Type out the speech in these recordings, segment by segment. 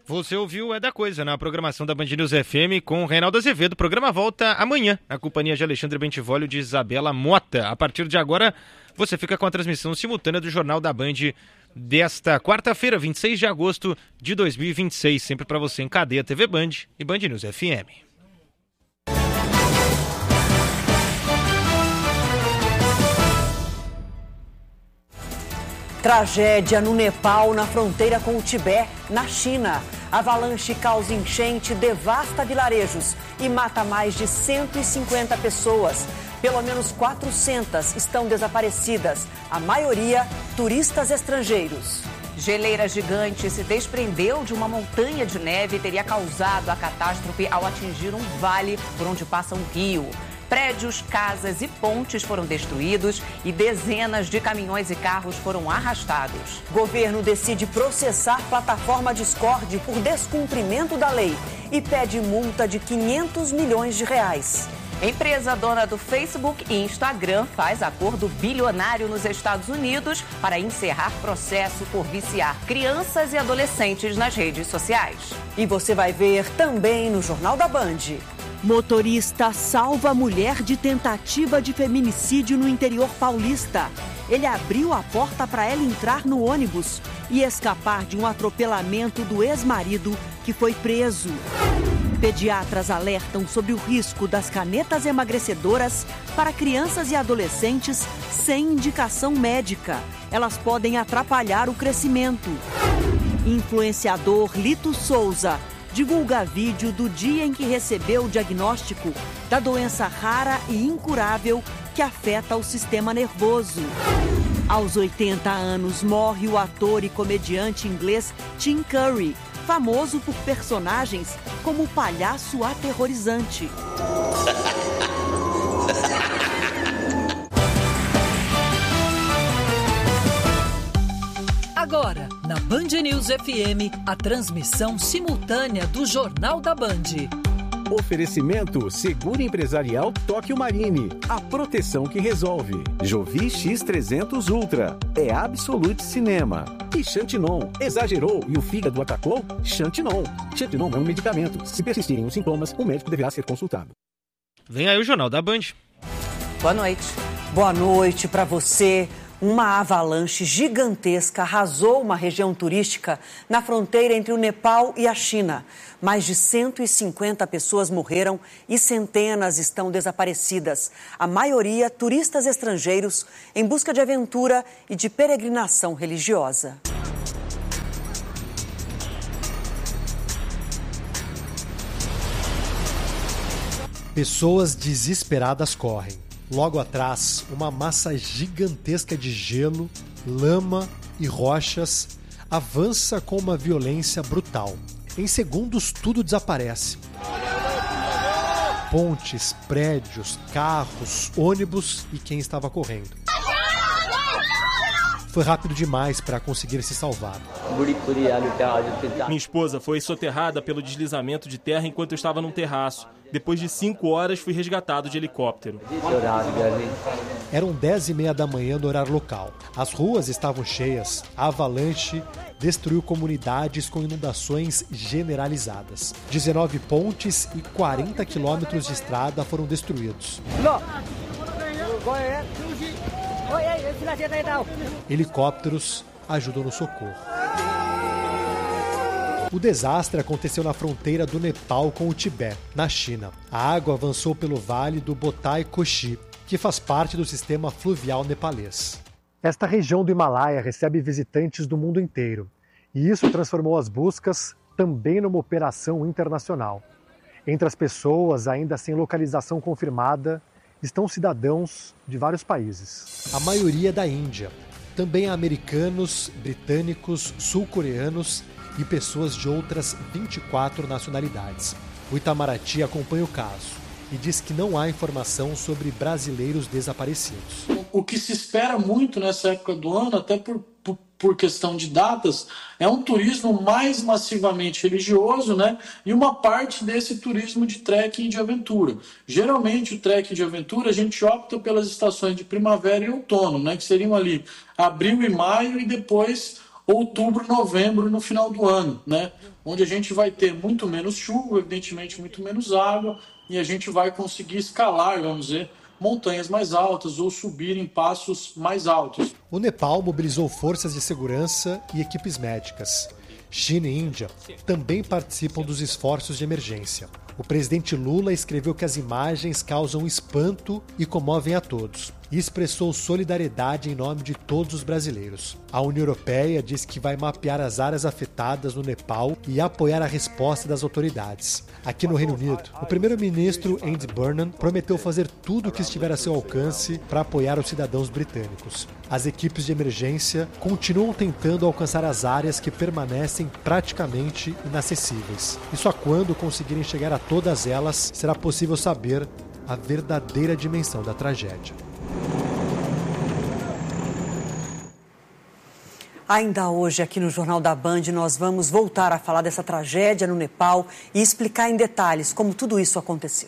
Você ouviu É da Coisa na programação da Band News FM com Reinaldo Azevedo. O programa volta amanhã, na companhia de Alexandre Bentivolio e de Isabela Mota. A partir de agora, você fica com a transmissão simultânea do Jornal da Band desta quarta-feira, 26 de agosto de 2026. Sempre para você em cadeia TV Band e Band News FM. Tragédia no Nepal, na fronteira com o Tibete, na China. Avalanche causa enchente, devasta vilarejos e mata mais de 150 pessoas. Pelo menos 400 estão desaparecidas, a maioria turistas estrangeiros. Geleira gigante se desprendeu de uma montanha de neve e teria causado a catástrofe ao atingir um vale por onde passa um rio. Prédios, casas e pontes foram destruídos e dezenas de caminhões e carros foram arrastados. Governo decide processar plataforma Discord por descumprimento da lei e pede multa de 500 milhões de reais. Empresa dona do Facebook e Instagram faz acordo bilionário nos Estados Unidos para encerrar processo por viciar crianças e adolescentes nas redes sociais. E você vai ver também no Jornal da Band. Motorista salva mulher de tentativa de feminicídio no interior paulista. Ele abriu a porta para ela entrar no ônibus e escapar de um atropelamento do ex-marido, que foi preso. Pediatras alertam sobre o risco das canetas emagrecedoras para crianças e adolescentes sem indicação médica. Elas podem atrapalhar o crescimento. Influenciador Lito Souza divulga vídeo do dia em que recebeu o diagnóstico da doença rara e incurável que afeta o sistema nervoso. Aos 80 anos, morre o ator e comediante inglês Tim Curry, famoso por personagens como o palhaço aterrorizante. Agora, na Band News FM, a transmissão simultânea do Jornal da Band. Oferecimento Seguro Empresarial Tóquio Marine. A proteção que resolve. Jovi X300 Ultra. É Absolute Cinema. E Xantinon. Exagerou e o fígado atacou? Xantinon. Xantinon é um medicamento. Se persistirem os sintomas, o médico deverá ser consultado. Vem aí o Jornal da Band. Boa noite. Boa noite para você. Uma avalanche gigantesca arrasou uma região turística na fronteira entre o Nepal e a China. Mais de 150 pessoas morreram e centenas estão desaparecidas. A maioria turistas estrangeiros em busca de aventura e de peregrinação religiosa. Pessoas desesperadas correm. Logo atrás, uma massa gigantesca de gelo, lama e rochas avança com uma violência brutal. Em segundos, tudo desaparece. Pontes, prédios, carros, ônibus e quem estava correndo. Foi rápido demais para conseguir se salvar. Minha esposa foi soterrada pelo deslizamento de terra enquanto eu estava num terraço. Depois de 5 horas, fui resgatado de helicóptero. Eram 10h30 da manhã no horário local. As ruas estavam cheias. A avalanche destruiu comunidades com inundações generalizadas. 19 pontes e 40 quilômetros de estrada foram destruídos. Helicópteros ajudam no socorro. O desastre aconteceu na fronteira do Nepal com o Tibete, na China. A água avançou pelo vale do Botai Koshi, que faz parte do sistema fluvial nepalês. Esta região do Himalaia recebe visitantes do mundo inteiro, e isso transformou as buscas também numa operação internacional. Entre as pessoas ainda sem localização confirmada estão cidadãos de vários países. A maioria da Índia. Também há americanos, britânicos, sul-coreanos e pessoas de outras 24 nacionalidades. O Itamaraty acompanha o caso e diz que não há informação sobre brasileiros desaparecidos. O que se espera muito nessa época do ano, até por questão de datas, é um turismo mais massivamente religioso, né? E uma parte desse turismo de trekking de aventura. Geralmente o trekking de aventura a gente opta pelas estações de primavera e outono, né? Que seriam ali abril e maio, e depois outubro, novembro, no final do ano, né? Onde a gente vai ter muito menos chuva, evidentemente muito menos água, e a gente vai conseguir escalar, vamos dizer, montanhas mais altas ou subir em passos mais altos. O Nepal mobilizou forças de segurança e equipes médicas. China e Índia também participam dos esforços de emergência. O presidente Lula escreveu que as imagens causam espanto e comovem a todos, e expressou solidariedade em nome de todos os brasileiros. A União Europeia diz que vai mapear as áreas afetadas no Nepal e apoiar a resposta das autoridades. Aqui no Reino Unido, o primeiro-ministro Andy Burnham prometeu fazer tudo o que estiver a seu alcance para apoiar os cidadãos britânicos. As equipes de emergência continuam tentando alcançar as áreas que permanecem praticamente inacessíveis. E só quando conseguirem chegar a todas elas será possível saber a verdadeira dimensão da tragédia. Ainda hoje, aqui no Jornal da Band, nós vamos voltar a falar dessa tragédia no Nepal e explicar em detalhes como tudo isso aconteceu.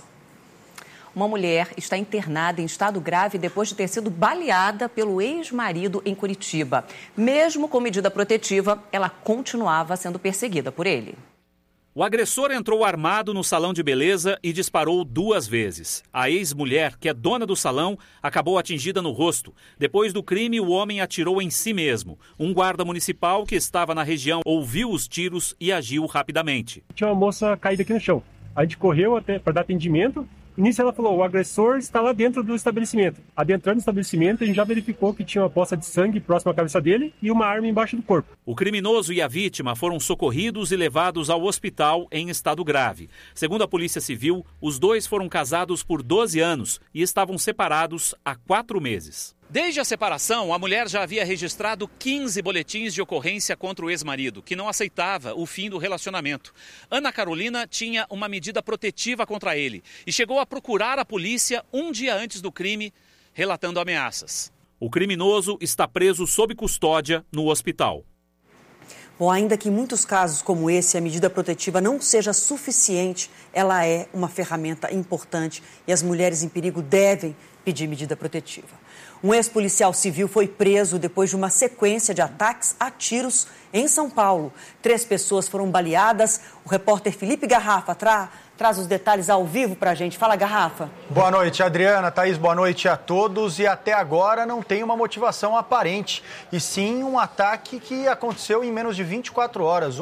Uma mulher está internada em estado grave depois de ter sido baleada pelo ex-marido em Curitiba. Mesmo com medida protetiva, ela continuava sendo perseguida por ele. O agressor entrou armado no salão de beleza e disparou 2 vezes. A ex-mulher, que é dona do salão, acabou atingida no rosto. Depois do crime, o homem atirou em si mesmo. Um guarda municipal que estava na região ouviu os tiros e agiu rapidamente. Tinha uma moça caída aqui no chão. A gente correu até para dar atendimento. Nisso ela falou, o agressor está lá dentro do estabelecimento. Adentrando no estabelecimento, a gente já verificou que tinha uma poça de sangue próxima à cabeça dele e uma arma embaixo do corpo. O criminoso e a vítima foram socorridos e levados ao hospital em estado grave. Segundo a Polícia Civil, os dois foram casados por 12 anos e estavam separados há 4 meses. Desde a separação, a mulher já havia registrado 15 boletins de ocorrência contra o ex-marido, que não aceitava o fim do relacionamento. Ana Carolina tinha uma medida protetiva contra ele e chegou a procurar a polícia um dia antes do crime, relatando ameaças. O criminoso está preso sob custódia no hospital. Bom, ainda que em muitos casos como esse a medida protetiva não seja suficiente, ela é uma ferramenta importante e as mulheres em perigo devem pedir medida protetiva. Um ex-policial civil foi preso depois de uma sequência de ataques a tiros em São Paulo. 3 pessoas foram baleadas. O repórter Felipe Garrafa traz os detalhes ao vivo para a gente. Fala, Garrafa. Boa noite, Adriana, Thaís, boa noite a todos. E até agora não tem uma motivação aparente, e sim um ataque que aconteceu em menos de 24 horas.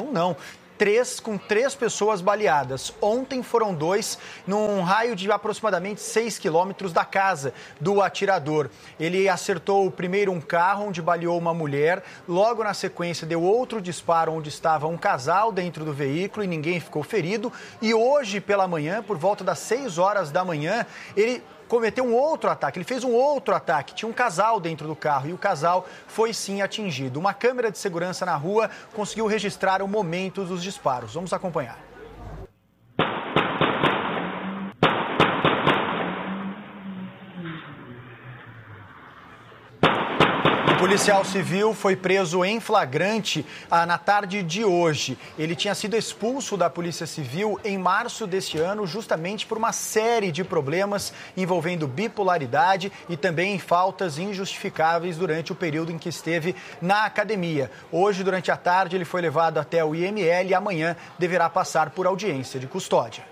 Com 3 pessoas baleadas. Ontem foram 2, num raio de aproximadamente 6 quilômetros da casa do atirador. Ele acertou primeiro um carro, onde baleou uma mulher. Logo na sequência, deu outro disparo, onde estava um casal dentro do veículo e ninguém ficou ferido. E hoje, pela manhã, por volta das 6 horas da manhã, ele cometeu um outro ataque, ele fez um outro ataque, tinha um casal dentro do carro e o casal foi sim atingido. Uma câmera de segurança na rua conseguiu registrar o momento dos disparos. Vamos acompanhar. O policial civil foi preso em flagrante na tarde de hoje. Ele tinha sido expulso da Polícia Civil em março deste ano, justamente por uma série de problemas envolvendo bipolaridade e também faltas injustificáveis durante o período em que esteve na academia. Hoje, durante a tarde, ele foi levado até o IML e amanhã deverá passar por audiência de custódia.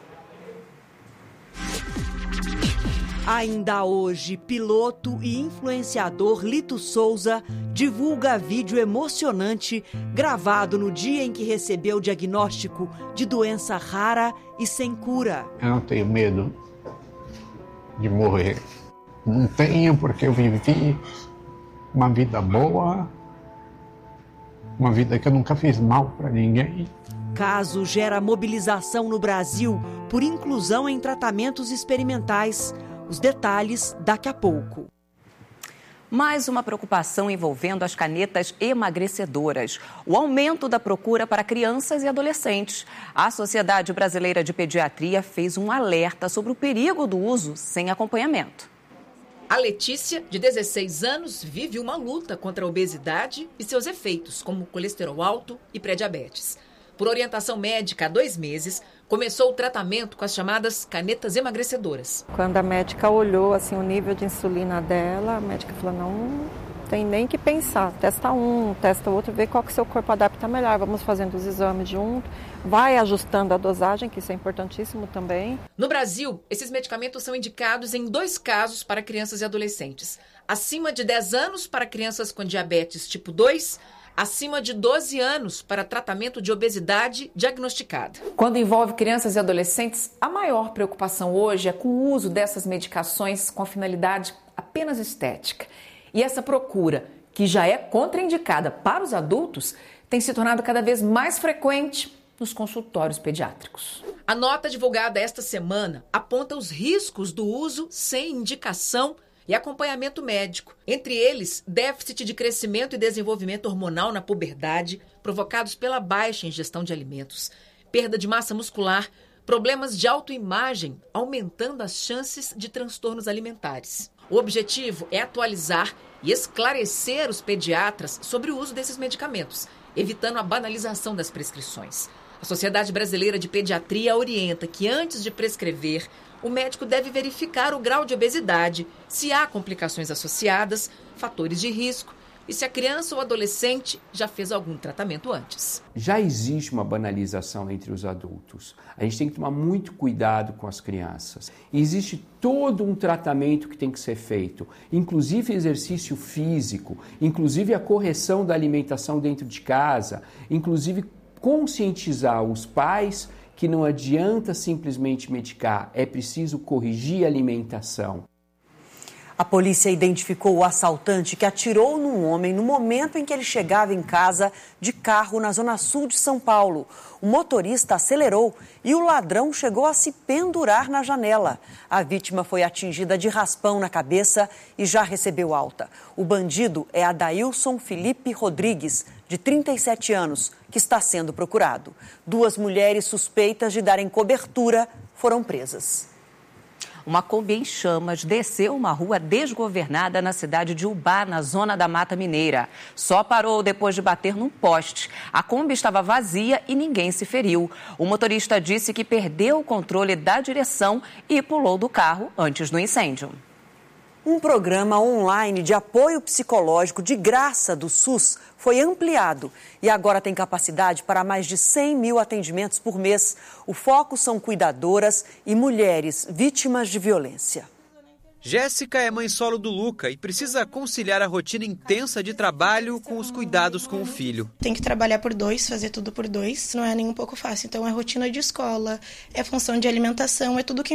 Ainda hoje, piloto e influenciador Lito Souza divulga vídeo emocionante gravado no dia em que recebeu o diagnóstico de doença rara e sem cura. Eu não tenho medo de morrer. Não tenho, porque eu vivi uma vida boa, uma vida que eu nunca fiz mal para ninguém. Caso gera mobilização no Brasil por inclusão em tratamentos experimentais. Os detalhes daqui a pouco. Mais uma preocupação envolvendo as canetas emagrecedoras. O aumento da procura para crianças e adolescentes. A Sociedade Brasileira de Pediatria fez um alerta sobre o perigo do uso sem acompanhamento. A Letícia, de 16 anos, vive uma luta contra a obesidade e seus efeitos, como colesterol alto e pré-diabetes. Por orientação médica, há 2 meses, começou o tratamento com as chamadas canetas emagrecedoras. Quando a médica olhou assim, o nível de insulina dela, a médica falou, não, tem nem que pensar. Testa um, testa o outro, vê qual que o seu corpo adapta melhor. Vamos fazendo os exames junto, vai ajustando a dosagem, que isso é importantíssimo também. No Brasil, esses medicamentos são indicados em 2 casos para crianças e adolescentes. Acima de 10 anos para crianças com diabetes tipo 2, acima de 12 anos para tratamento de obesidade diagnosticada. Quando envolve crianças e adolescentes, a maior preocupação hoje é com o uso dessas medicações com a finalidade apenas estética. E essa procura, que já é contraindicada para os adultos, tem se tornado cada vez mais frequente nos consultórios pediátricos. A nota divulgada esta semana aponta os riscos do uso sem indicação e acompanhamento médico. Entre eles, déficit de crescimento e desenvolvimento hormonal na puberdade, provocados pela baixa ingestão de alimentos, perda de massa muscular, problemas de autoimagem, aumentando as chances de transtornos alimentares. O objetivo é atualizar e esclarecer os pediatras sobre o uso desses medicamentos, evitando a banalização das prescrições. A Sociedade Brasileira de Pediatria orienta que, antes de prescrever, o médico deve verificar o grau de obesidade, se há complicações associadas, fatores de risco e se a criança ou adolescente já fez algum tratamento antes. Já existe uma banalização entre os adultos. A gente tem que tomar muito cuidado com as crianças. E existe todo um tratamento que tem que ser feito, inclusive exercício físico, inclusive a correção da alimentação dentro de casa, inclusive conscientizar os pais que não adianta simplesmente medicar, é preciso corrigir a alimentação. A polícia identificou o assaltante que atirou num homem no momento em que ele chegava em casa de carro na zona sul de São Paulo. O motorista acelerou e o ladrão chegou a se pendurar na janela. A vítima foi atingida de raspão na cabeça e já recebeu alta. O bandido é Adailson Felipe Rodrigues, de 37 anos, que está sendo procurado. 2 mulheres suspeitas de darem cobertura foram presas. Uma Kombi em chamas desceu uma rua desgovernada na cidade de Ubá, na zona da Mata Mineira. Só parou depois de bater num poste. A Kombi estava vazia e ninguém se feriu. O motorista disse que perdeu o controle da direção e pulou do carro antes do incêndio. Um programa online de apoio psicológico de graça do SUS foi ampliado e agora tem capacidade para mais de 100 mil atendimentos por mês. O foco são cuidadoras e mulheres vítimas de violência. Jéssica é mãe solo do Luca e precisa conciliar a rotina intensa de trabalho com os cuidados com o filho. Tem que trabalhar por 2, fazer tudo por 2, não é nem um pouco fácil. Então é rotina de escola, é função de alimentação, é tudo que